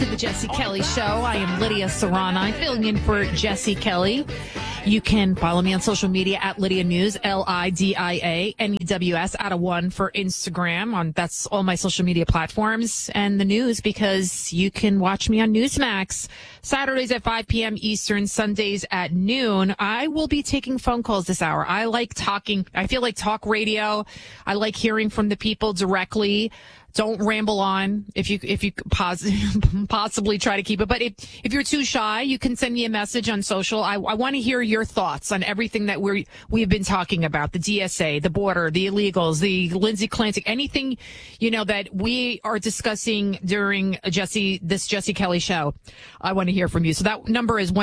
The Jesse Kelly Show. I am Lydia Serrana, filling in for Jesse Kelly. You can follow me on social media at Lydia News, LIDIA, out of 1 for Instagram. That's all my social media platforms. And the news, because you can watch me on Newsmax Saturdays at 5 p.m. Eastern, Sundays at noon. I will be taking phone calls this hour. I like talking. I feel like talk radio. I like hearing from the people directly. Don't ramble on if you possibly try to keep it. But if you're too shy, you can send me a message on social. I want to hear your thoughts on everything that we've been talking about, the DSA, the border, the illegals, the Lindsey Clancy, anything, that we are discussing during this Jesse Kelly show. I want to hear from you. So that number is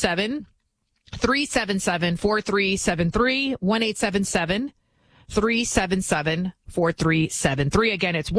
1-877-377-4373, 1-877-377-4373. Again, it's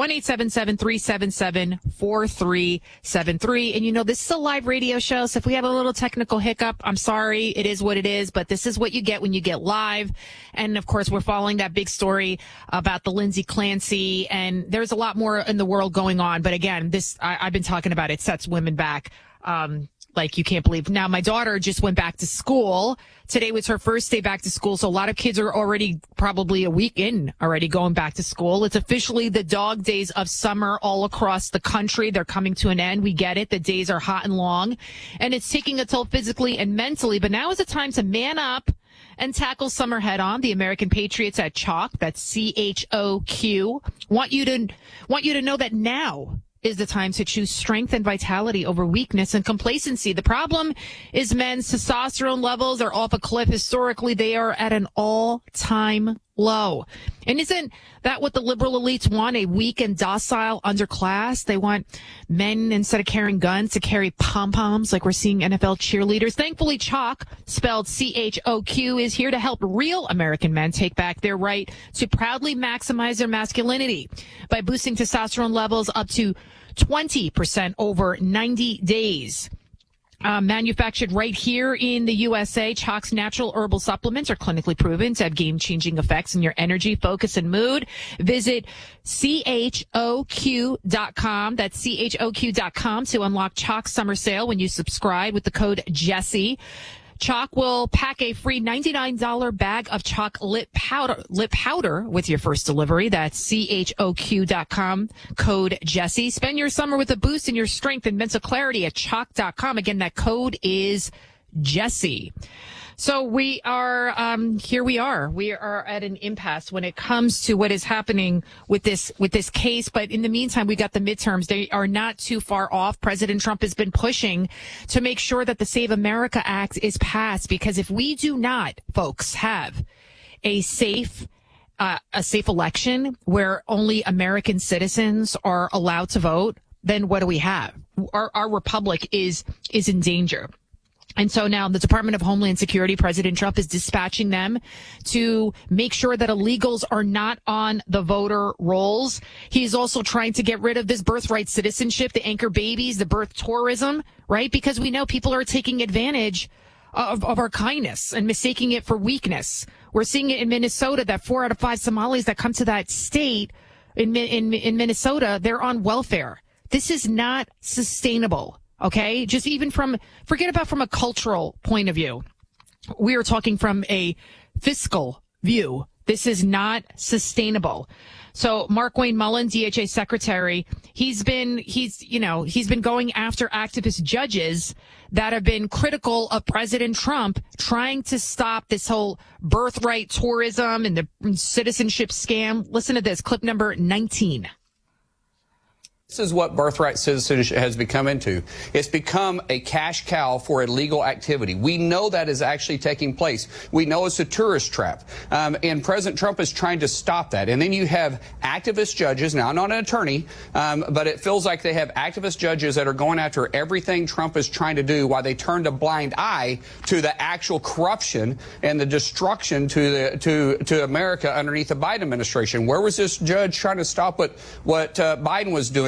1-877-377-4373. And this is a live radio show, so if we have a little technical hiccup, I'm sorry. It is what it is, but this is what you get when you get live. And of course, we're following that big story about the Lindsey Clancy, and there's a lot more in the world going on. But again, I've been talking about it sets women back. Like you can't believe. Now, my daughter just went back to school. Today was her first day back to school. So a lot of kids are already probably a week in already going back to school. It's officially the dog days of summer all across the country. They're coming to an end. We get it. The days are hot and long, and it's taking a toll physically and mentally. But now is the time to man up and tackle summer head on. The American Patriots at Choq, that's CHOQ, want you to know that now is the time to choose strength and vitality over weakness and complacency. The problem is men's testosterone levels are off a cliff. Historically, they are at an all-time low. And isn't that what the liberal elites want? A weak and docile underclass? They want men, instead of carrying guns, to carry pom-poms like we're seeing NFL cheerleaders. Thankfully, Choq, spelled CHOQ, is here to help real American men take back their right to proudly maximize their masculinity by boosting testosterone levels up to 20% over 90 days. Manufactured right here in the USA, Choq's natural herbal supplements are clinically proven to have game-changing effects in your energy, focus, and mood. Visit CHOQ.com. That's CHOQ.com to unlock Choq's summer sale when you subscribe with the code Jesse. Choq will pack a free $99 bag of Choq lip powder with your first delivery. That's CHOQ.com, code Jesse. Spend your summer with a boost in your strength and mental clarity at Choq.com. Again, that code is Jesse. So we are, here we are. We are at an impasse when it comes to what is happening with this case. But in the meantime, we got the midterms. They are not too far off. President Trump has been pushing to make sure that the Save America Act is passed, because if we do not, folks, have a safe election where only American citizens are allowed to vote, then what do we have? Our republic is in danger. And so now the Department of Homeland Security, President Trump is dispatching them to make sure that illegals are not on the voter rolls. He's also trying to get rid of this birthright citizenship, the anchor babies, the birth tourism, right? Because we know people are taking advantage of our kindness and mistaking it for weakness. We're seeing it in Minnesota that 4 out of 5 Somalis that come to that state in Minnesota, they're on welfare. This is not sustainable. Okay, just even forget about from a cultural point of view. We are talking from a fiscal view. This is not sustainable. So Markwayne Mullin, DHA secretary, he's been going after activist judges that have been critical of President Trump trying to stop this whole birthright tourism and the citizenship scam. Listen to this, clip number 19. This is what birthright citizenship has become into. It's become a cash cow for illegal activity. We know that is actually taking place. We know it's a tourist trap. And President Trump is trying to stop that. And then you have activist judges. Now, I'm not an attorney, but it feels like they have activist judges that are going after everything Trump is trying to do while they turned a blind eye to the actual corruption and the destruction to America underneath the Biden administration. Where was this judge trying to stop what Biden was doing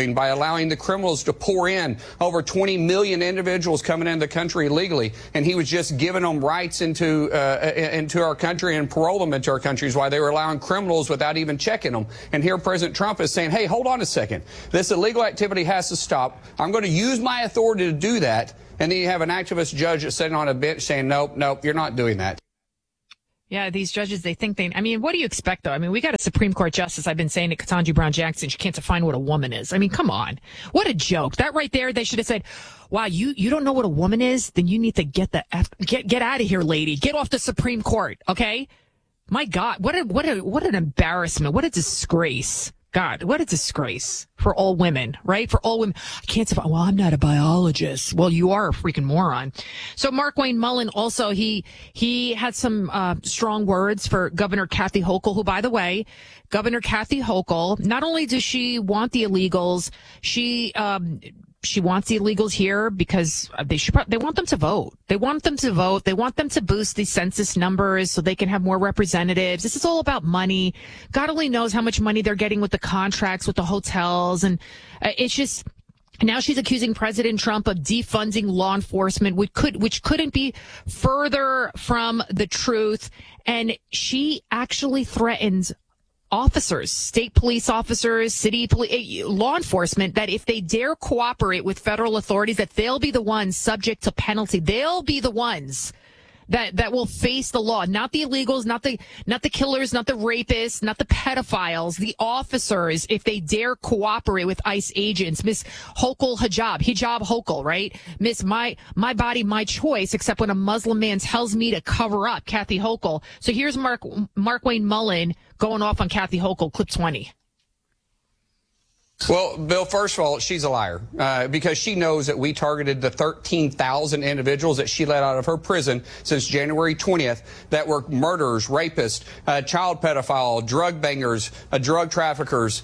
immigration by allowing the criminals to pour in over 20 million individuals coming into the country illegally, and he was just giving them rights into our country and parole them into our countries while they were allowing criminals without even checking them. And here President Trump is saying, hey, hold on a second. This illegal activity has to stop. I'm going to use my authority to do that. And then you have an activist judge that's sitting on a bench saying, nope, you're not doing that. Yeah, these judges, I mean, what do you expect, though? I mean, we got a Supreme Court justice. I've been saying to Ketanji Brown Jackson, she can't define what a woman is. I mean, come on. What a joke. That right there, they should have said, wow, you don't know what a woman is? Then you need to get out of here, lady. Get off the Supreme Court, okay? My God, what an embarrassment. What a disgrace. God, what a disgrace for all women, right? For all women. I can't say, well, I'm not a biologist. Well, you are a freaking moron. So Markwayne Mullin also, he had some strong words for Governor Kathy Hochul, who, by the way, Governor Kathy Hochul, not only does she want the illegals, she wants the illegals here because they want them to vote. They want them to vote. They want them to boost the census numbers so they can have more representatives. This is all about money. God only knows how much money they're getting with the contracts, with the hotels. And it's just, now she's accusing President Trump of defunding law enforcement, which couldn't be further from the truth. And she actually threatens officers, state police officers, city police, law enforcement, that if they dare cooperate with federal authorities, that they'll be the ones subject to penalty. They'll be the ones that will face the law, not the illegals, not the killers, not the rapists, not the pedophiles, the officers, if they dare cooperate with ICE agents. Miss Hochul hijab Hochul, right? Miss my body, my choice, except when a Muslim man tells me to cover up, Kathy Hochul. So here's Markwayne Mullin going off on Kathy Hochul, clip 20. Well, Bill, first of all, she's a liar because she knows that we targeted the 13,000 individuals that she let out of her prison since January 20th that were murderers, rapists, child pedophile, drug bangers, drug traffickers,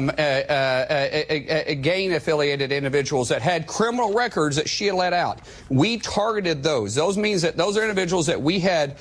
gang-affiliated individuals that had criminal records that she had let out. We targeted those. Those means that those are individuals that we had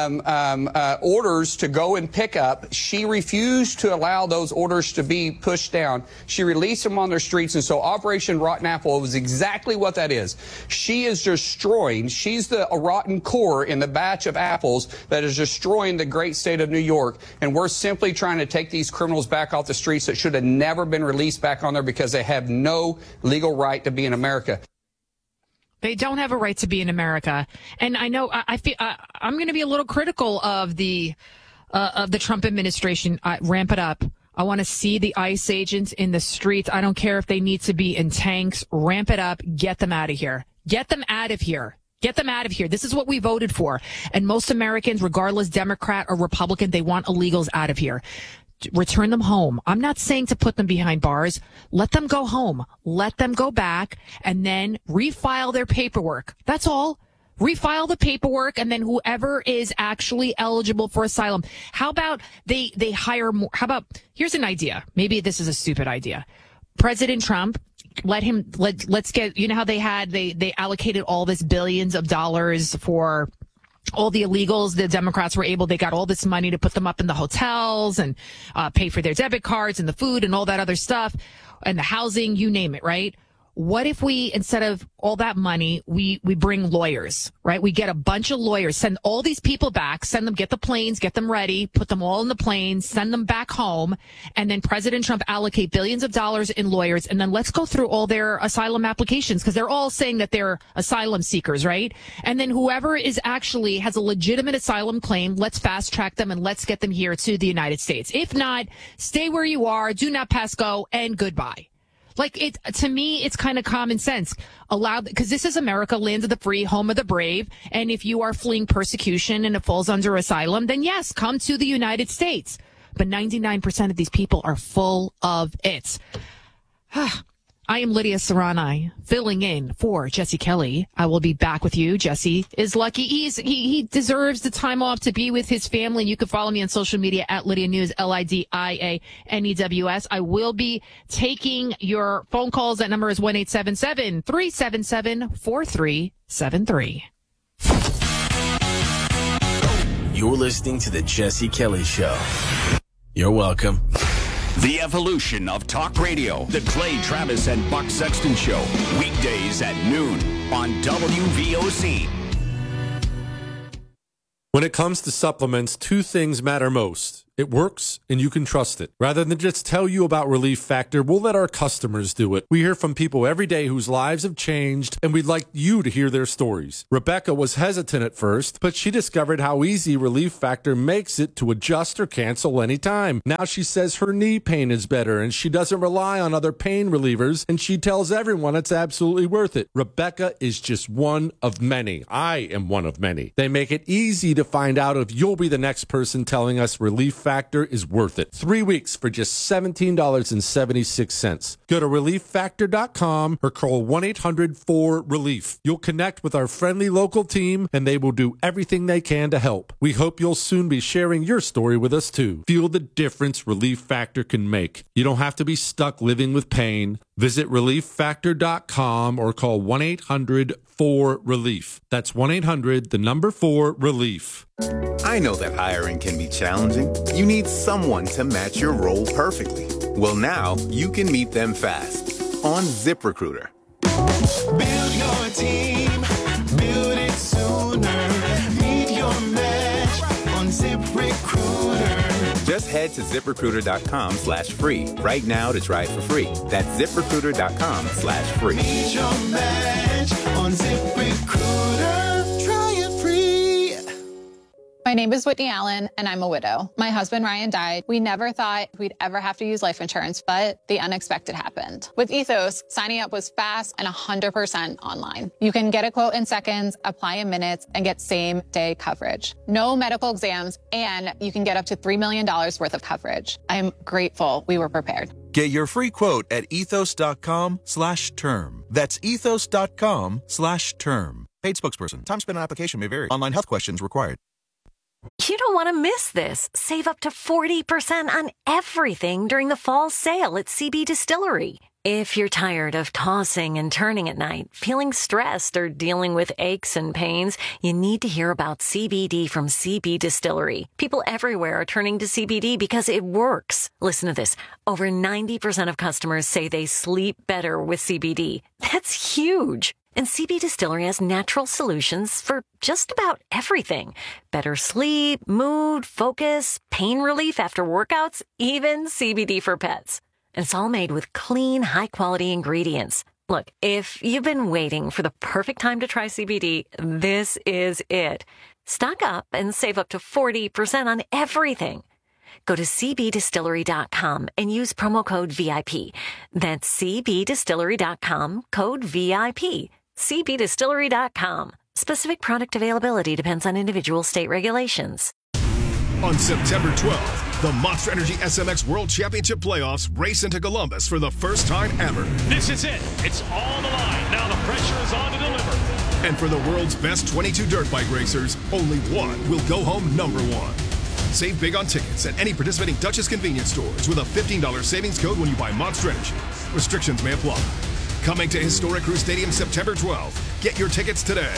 orders to go and pick up. She refused to allow those orders to be pushed down. She released them on their streets, and so Operation Rotten Apple was exactly what that is. She is destroying, she's the rotten core in the batch of apples that is destroying the great state of New York, and we're simply trying to take these criminals back off the streets that should have never been released back on there because they have no legal right to be in America. They don't have a right to be in America. And I know I feel I'm going to be a little critical of the Trump administration. Ramp it up. I want to see the ICE agents in the streets. I don't care if they need to be in tanks. Ramp it up. Get them out of here. Get them out of here. Get them out of here. This is what we voted for. And most Americans, regardless Democrat or Republican, they want illegals out of here. Return them home. I'm not saying to put them behind bars. Let them go home. Let them go back and then refile their paperwork. That's all. Refile the paperwork, and then whoever is actually eligible for asylum. How about they hire more? How about, here's an idea. Maybe this is a stupid idea. President Trump, let's get, you know how they allocated all this billions of dollars for all the illegals. The Democrats they got all this money to put them up in the hotels and pay for their debit cards and the food and all that other stuff and the housing, you name it, right? What if we, instead of all that money, we bring lawyers, right? We get a bunch of lawyers, send all these people back, get the planes, get them ready, put them all in the planes, send them back home, and then President Trump allocate billions of dollars in lawyers, and then let's go through all their asylum applications, because they're all saying that they're asylum seekers, right? And then whoever has a legitimate asylum claim, let's fast track them and let's get them here to the United States. If not, stay where you are, do not pass go, and goodbye. To me, it's kind of common sense. Because this is America, land of the free, home of the brave. And if you are fleeing persecution and it falls under asylum, then yes, come to the United States. But 99% of these people are full of it. I am Lydia Serrani, filling in for Jesse Kelly. I will be back with you. Jesse is lucky. He deserves the time off to be with his family. You can follow me on social media at Lydia News, LIDIANEWS. I will be taking your phone calls. That number is 1-877-377-4373. You're listening to The Jesse Kelly Show. You're welcome. The evolution of talk radio. The Clay Travis and Buck Sexton Show. Weekdays at noon on WVOC. When it comes to supplements, two things matter most. It works, and you can trust it. Rather than just tell you about Relief Factor, we'll let our customers do it. We hear from people every day whose lives have changed, and we'd like you to hear their stories. Rebecca was hesitant at first, but she discovered how easy Relief Factor makes it to adjust or cancel anytime. Now she says her knee pain is better, and she doesn't rely on other pain relievers, and she tells everyone it's absolutely worth it. Rebecca is just one of many. I am one of many. They make it easy to find out if you'll be the next person telling us Relief Factor is worth it. 3 weeks for just $17.76. Go to ReliefFactor.com or call 1-800-4RELIEF. You'll connect with our friendly local team, and they will do everything they can to help. We hope you'll soon be sharing your story with us, too. Feel the difference Relief Factor can make. You don't have to be stuck living with pain. Visit ReliefFactor.com or call 1-800-4RELIEF. That's 1-800-4RELIEF. I know that hiring can be challenging. You need someone to match your role perfectly. Well, now you can meet them fast on ZipRecruiter. Build your team, build it sooner. Meet your match on ZipRecruiter. Just head to ZipRecruiter.com/free right now to try it for free. That's ZipRecruiter.com/free. Meet your match on ZipRecruiter. Try it free. My name is Whitney Allen, and I'm a widow. My husband, Ryan, died. We never thought we'd ever have to use life insurance, but the unexpected happened. With Ethos, signing up was fast and 100% online. You can get a quote in seconds, apply in minutes, and get same-day coverage. No medical exams, and you can get up to $3 million worth of coverage. I'm grateful we were prepared. Get your free quote at ethos.com/term. That's ethos.com/term. Paid spokesperson. Time spent on application may vary. Online health questions required. You don't want to miss this. Save up to 40% on everything during the fall sale at CB Distillery. If you're tired of tossing and turning at night, feeling stressed, or dealing with aches and pains, you need to hear about CBD from CB Distillery. People everywhere are turning to CBD because it works. Listen to this. Over 90% of customers say they sleep better with CBD. That's huge. And CB Distillery has natural solutions for just about everything. Better sleep, mood, focus, pain relief after workouts, even CBD for pets. And it's all made with clean, high-quality ingredients. Look, if you've been waiting for the perfect time to try CBD, this is it. Stock up and save up to 40% on everything. Go to cbdistillery.com and use promo code VIP. That's cbdistillery.com, code VIP. cbdistillery.com. Specific product availability depends on individual state regulations. On September 12th, the Monster Energy SMX World Championship Playoffs race into Columbus for the first time ever. This is it. It's on the line. Now the pressure is on to deliver. And for the world's best 22 dirt bike racers, only one will go home #1. Save big on tickets at any participating Dutchess convenience stores with a $15 savings code when you buy Monster Energy. Restrictions may apply. Coming to Historic Crew Stadium September 12th. Get your tickets today.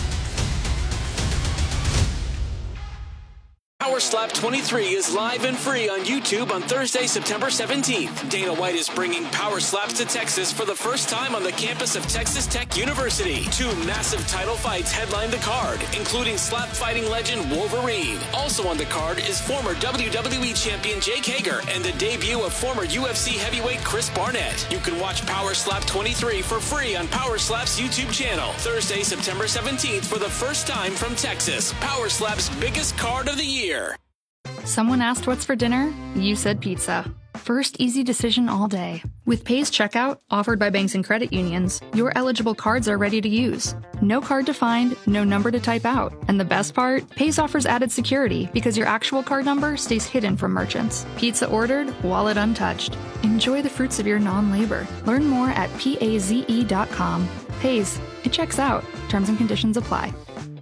Power Slap 23 is live and free on YouTube on Thursday, September 17th. Dana White is bringing Power Slaps to Texas for the first time on the campus of Texas Tech University. 2 massive title fights headline the card, including slap fighting legend Wolverine. Also on the card is former WWE champion Jake Hager and the debut of former UFC heavyweight Chris Barnett. You can watch Power Slap 23 for free on Power Slap's YouTube channel. Thursday, September 17th for the first time from Texas. Power Slap's biggest card of the year. Someone asked what's for dinner? You said pizza. First easy decision all day. With Pays Checkout, offered by banks and credit unions, your eligible cards are ready to use. No card to find, no number to type out. And the best part? Pays offers added security because your actual card number stays hidden from merchants. Pizza ordered, wallet untouched. Enjoy the fruits of your non-labor. Learn more at PAZE.com. Pays. It checks out. Terms and conditions apply.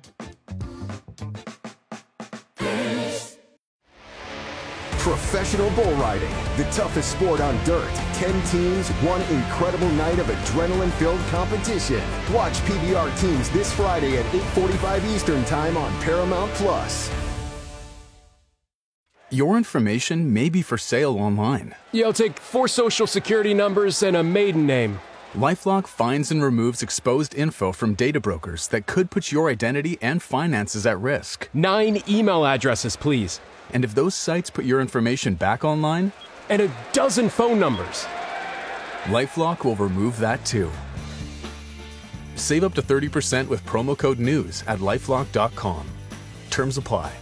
Professional bull riding, the toughest sport on dirt. 10 teams, one incredible night of adrenaline-filled competition. Watch PBR teams this Friday at 8:45 Eastern Time on Paramount+. Your information may be for sale online. Yeah, I'll take 4 social security numbers and a maiden name. LifeLock finds and removes exposed info from data brokers that could put your identity and finances at risk. 9 email addresses, please. And if those sites put your information back online? And a dozen phone numbers. LifeLock will remove that too. Save up to 30% with promo code NEWS at LifeLock.com. Terms apply.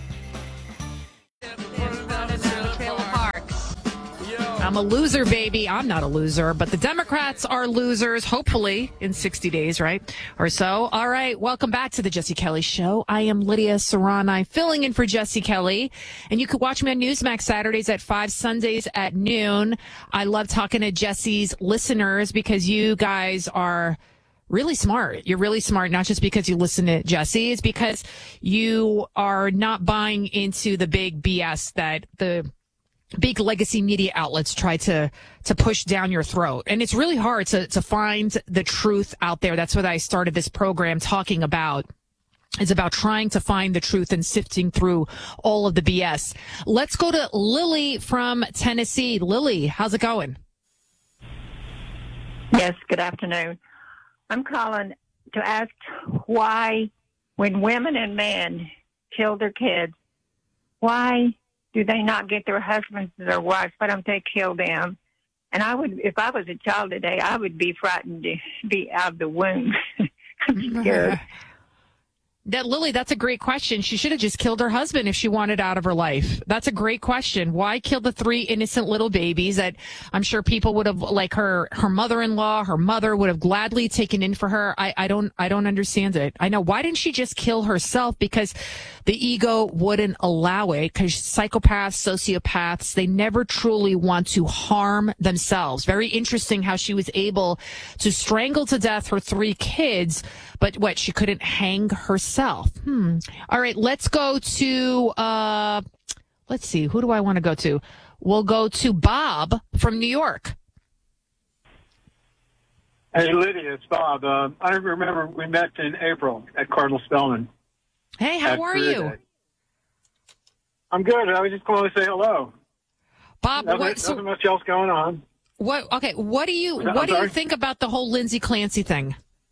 I'm a loser, baby. I'm not a loser, but the Democrats are losers, hopefully, in 60 days, right? Or so. All right. Welcome back to the Jesse Kelly Show. I am Lydia Serrani, filling in for Jesse Kelly. And you can watch me on Newsmax Saturdays at 5, Sundays at noon. I love talking to Jesse's listeners because you guys are really smart. You're really smart, not just because you listen to Jesse. It's because you are not buying into the big BS that the big legacy media outlets try to push down your throat. And it's really hard to find the truth out there. That's what I started this program talking about. It's about trying to find the truth and sifting through all of the BS. Let's go to Lily from Tennessee. Lily, how's it going? Yes, good afternoon. I'm calling to ask why, when women and men kill their kids, why do they not get their husbands or their wives? Why don't they kill them? And I would, if I was a child today, I would be frightened to be out of the womb. I'm scared. Lily, that's a great question. She should have just killed her husband if she wanted out of her life. That's a great question. Why kill the 3 innocent little babies that I'm sure people would have, like her mother-in-law, her mother would have gladly taken in for her. I don't understand it. I know. Why didn't she just kill herself? Because the ego wouldn't allow it. Because psychopaths, sociopaths, they never truly want to harm themselves. Very interesting how she was able to strangle to death her 3 kids, but she couldn't hang herself. All right, let's go to, let's see, who do I want to go to? We'll go to Bob from New York. Hey, Lydia, it's Bob. I remember we met in April at Cardinal Spellman. Hey, how are you? Day. I'm good. I was just calling to say hello. Bob, nothing much else going on. What do you think about the whole Lindsay Clancy thing?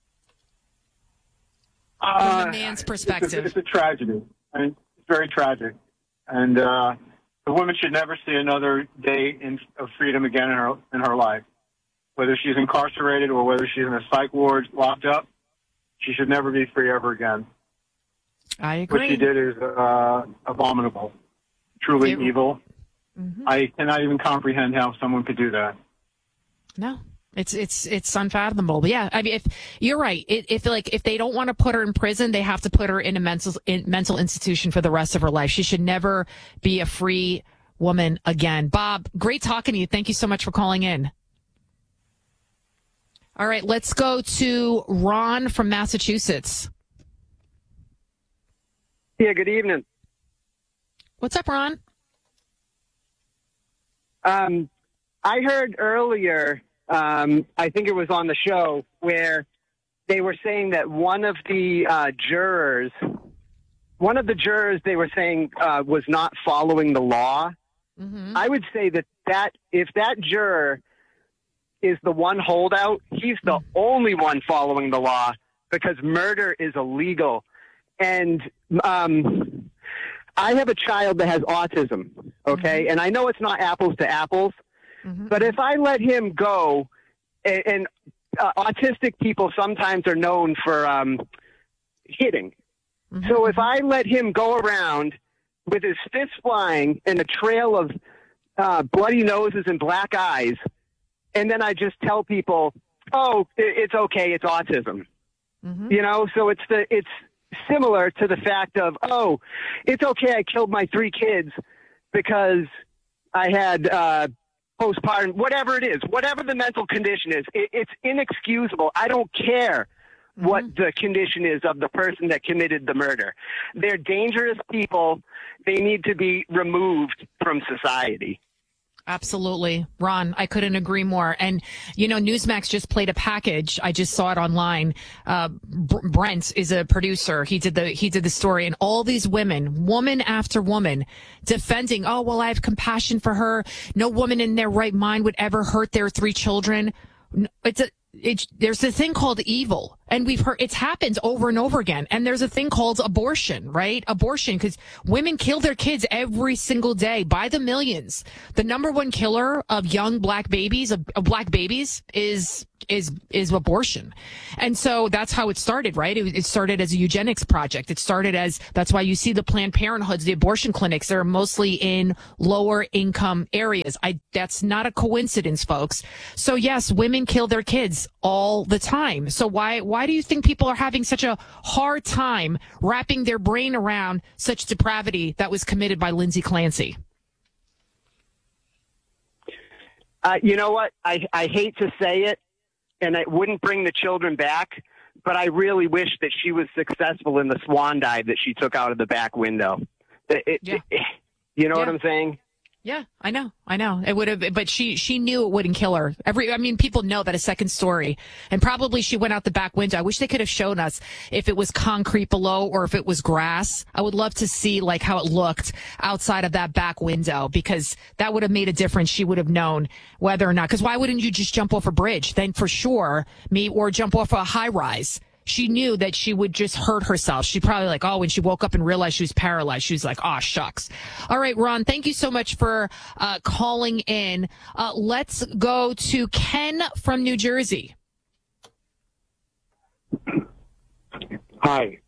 From the man's perspective. It's a tragedy. I mean, it's very tragic. And the woman should never see another day of freedom again in her life. Whether she's incarcerated or whether she's in a psych ward locked up, she should never be free ever again. I agree. What she did is abominable, truly evil. Mm-hmm. I cannot even comprehend how someone could do that. No. It's unfathomable. But yeah, I mean, if you're right, if they don't want to put her in prison, they have to put her in a mental institution for the rest of her life. She should never be a free woman again. Bob, great talking to you. Thank you so much for calling in. All right, let's go to Ron from Massachusetts. Yeah, good evening. What's up, Ron? I heard earlier, I think it was on the show, where they were saying that one of the jurors they were saying was not following the law. Mm-hmm. I would say that if that juror is the one holdout, he's the only one following the law, because murder is illegal. And I have a child that has autism, okay? Mm-hmm. And I know it's not apples to apples, mm-hmm. but if I let him go, and autistic people sometimes are known for hitting. Mm-hmm. So if I let him go around with his fists flying and a trail of bloody noses and black eyes, and then I just tell people, oh, it's okay, it's autism. Mm-hmm. You know, so it's similar to the fact of, oh, it's okay, I killed my 3 kids because I had postpartum, whatever it is, whatever the mental condition is, it's inexcusable. I don't care what the condition is of the person that committed the murder. They're dangerous people. They need to be removed from society. Absolutely. Ron, I couldn't agree more. And, Newsmax just played a package. I just saw it online. Brent is a producer. He did the story, and all these woman after woman, defending, oh, well, I have compassion for her. No woman in their right mind would ever hurt their 3 children. There's a thing called evil, and we've heard it's happened over and over again. And there's a thing called abortion, right? Abortion, because women kill their kids every single day by the millions. The number one killer of young black babies, is abortion. And so that's how it started, right? It started as a eugenics project. It started that's why you see the Planned Parenthoods, the abortion clinics, they're mostly in lower income areas. That's not a coincidence, folks. So yes, women kill their kids all the time. So why do you think people are having such a hard time wrapping their brain around such depravity that was committed by Lindsay Clancy? You know what? I hate to say it, and it wouldn't bring the children back, but I really wish that she was successful in the swan dive that she took out of the back window. You know what I'm saying? Yeah, I know. It would have, but she knew it wouldn't kill her. People know that a second story, and probably she went out the back window. I wish they could have shown us if it was concrete below or if it was grass. I would love to see how it looked outside of that back window, because that would have made a difference. She would have known whether or not, because why wouldn't you just jump off a bridge? Then for sure, or jump off a high rise. She knew that she would just hurt herself. She probably when she woke up and realized she was paralyzed, she was like, oh, shucks. All right, Ron, thank you so much for calling in. Let's go to Ken from New Jersey. Hi.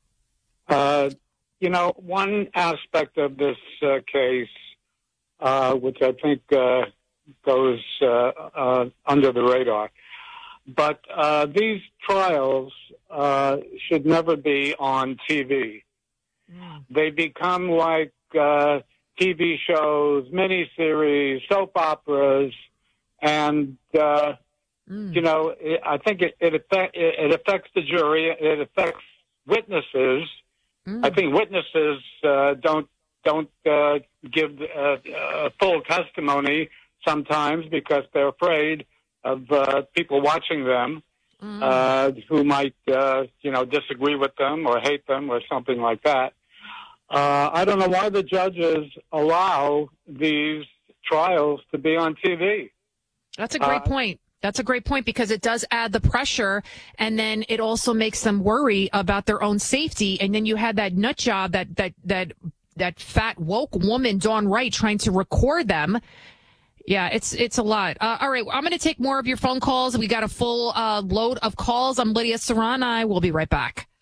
One aspect of this case, which I think goes under the radar, but these trials should never be on TV. They become like TV shows, miniseries, soap operas, and I think it affects the jury. It affects witnesses. I think witnesses don't give full testimony sometimes because they're afraid of people watching them who might, disagree with them or hate them or something like that. I don't know why the judges allow these trials to be on TV. That's a great point. That's a great point, because it does add the pressure, and then it also makes them worry about their own safety. And then you had that nut job, that fat woke woman, Dawn Wright, trying to record them. Yeah, it's a lot. All right, I'm going to take more of your phone calls. We got a full load of calls. I'm Lydia Serrani. We'll be right back.